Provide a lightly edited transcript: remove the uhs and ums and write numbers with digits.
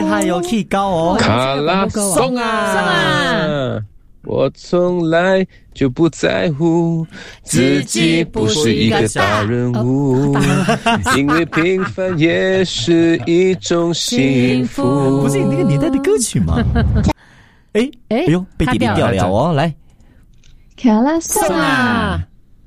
还有 key 高哦。 卡拉颂啊，我从来就不在乎自己不是一个大人物，因为平凡也是一种幸福。 不是你那个年代的歌曲吗？哎呦，被弟弟掉了哦！来， 卡拉颂啊，